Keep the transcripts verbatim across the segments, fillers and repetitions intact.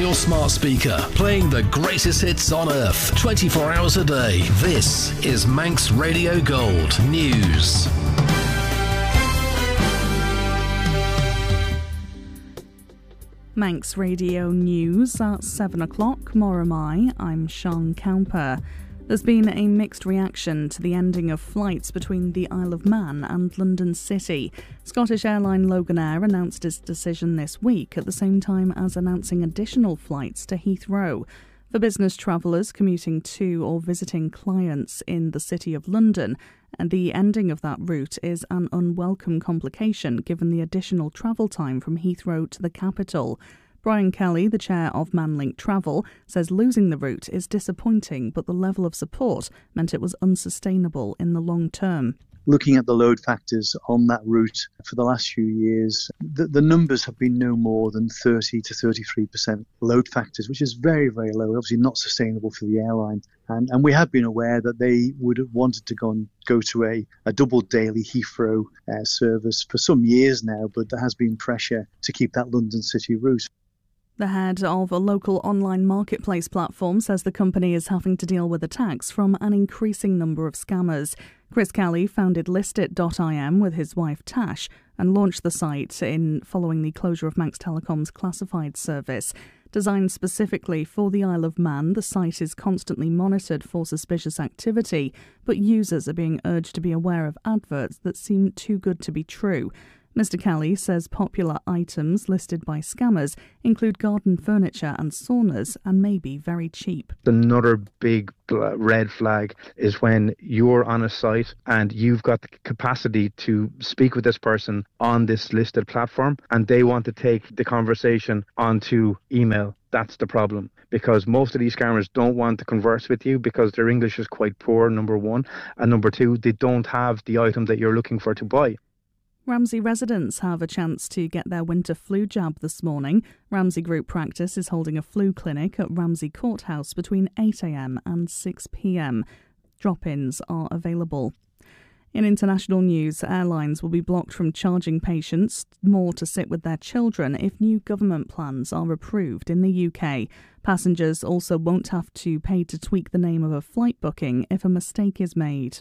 your smart speaker, playing the greatest hits on earth, twenty-four hours a day. This is Manx Radio Gold News. Manx Radio News at seven o'clock. Moramai, I'm Sean Cowper. There's been a mixed reaction to the ending of flights between the Isle of Man and London City. Scottish airline Loganair announced its decision this week at the same time as announcing additional flights to Heathrow. For business travellers commuting to or visiting clients in the City of London, and the ending of that route is an unwelcome complication given the additional travel time from Heathrow to the capital. Brian Kelly, the chair of Manlink Travel, says losing the route is disappointing, but the level of support meant it was unsustainable in the long term. Looking at the load factors on that route for the last few years, the, the numbers have been no more than thirty to thirty-three percent load factors, which is very, very low, obviously not sustainable for the airline. And, and we have been aware that they would have wanted to go and go to a, a double daily Heathrow uh, service for some years now, but there has been pressure to keep that London City route. The head of a local online marketplace platform says the company is having to deal with attacks from an increasing number of scammers. Chris Kelly founded Listit dot I M with his wife Tash and launched the site in following the closure of Manx Telecom's classified service. Designed specifically for the Isle of Man, the site is constantly monitored for suspicious activity, but users are being urged to be aware of adverts that seem too good to be true. Mister Kelly says popular items listed by scammers include garden furniture and saunas and may be very cheap. Another big red flag is when you're on a site and you've got the capacity to speak with this person on this listed platform and they want to take the conversation onto email. That's the problem, because most of these scammers don't want to converse with you because their English is quite poor, number one, and number two, they don't have the item that you're looking for to buy. Ramsey residents have a chance to get their winter flu jab this morning. Ramsey Group Practice is holding a flu clinic at Ramsey Courthouse between eight a m and six p m. Drop-ins are available. In international news, airlines will be blocked from charging patients more to sit with their children if new government plans are approved in the U K. Passengers also won't have to pay to tweak the name of a flight booking if a mistake is made.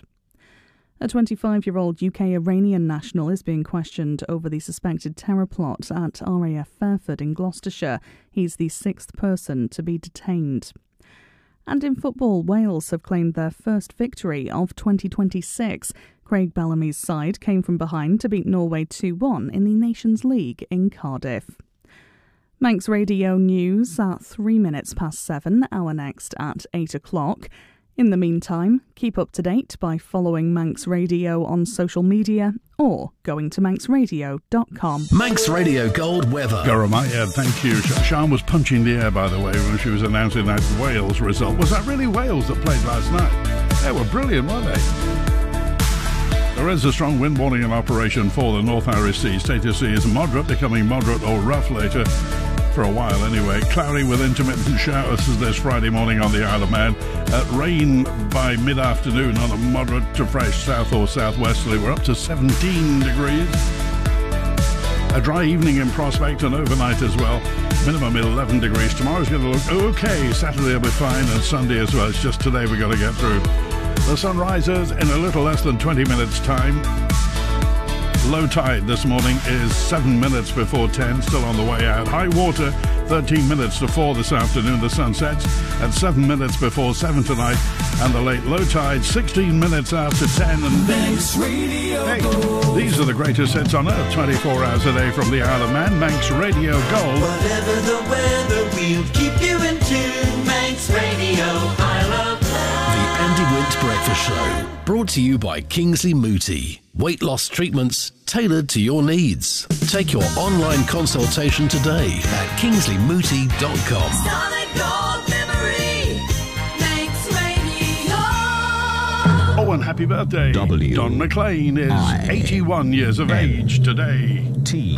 A twenty-five-year-old U K Iranian national is being questioned over the suspected terror plot at R A F Fairford in Gloucestershire. He's the sixth person to be detained. And in football, Wales have claimed their first victory of twenty twenty-six. Craig Bellamy's side came from behind to beat Norway two one in the Nations League in Cardiff. Manx Radio News at three minutes past seven, our next at eight o'clock. In the meantime, keep up to date by following Manx Radio on social media or going to manx radio dot com. Manx Radio Gold weather. Garamaya, yeah, thank you. Sian was punching the air, by the way, when she was announcing that Wales result. Was that really Wales that played last night? They were brilliant, weren't they? There is a strong wind warning in operation for the North Irish Sea. Status C is moderate, becoming moderate or rough later. For a while anyway. Cloudy with intermittent showers this Friday morning on the Isle of Man. Uh, rain by mid-afternoon on a moderate to fresh south or southwesterly. We're up to seventeen degrees. A dry evening in prospect and overnight as well. Minimum eleven degrees. Tomorrow's going to look okay. Saturday will be fine and Sunday as well. It's just today we've got to get through. The sun rises in a little less than twenty minutes time. Low tide this morning is seven minutes before ten, still on the way out. High water, thirteen minutes to four this afternoon. The sun sets at seven minutes before seven tonight. And the late low tide, sixteen minutes after ten. And Manx Radio hey, Gold. These are the greatest hits on earth, twenty-four hours a day from the Isle of Man. Manx Radio Gold. Whatever the weather, we'll keep you in tune. Manx Radio, I love The Andy Wint Breakfast Show, brought to you by Kingsley Mooti. Weight loss treatments tailored to your needs. Take your online consultation today at kingsley mooti dot com. Solid gold memory, Manx Radio. Oh, and happy birthday. W Don McLean is I eighty-one years of age today. T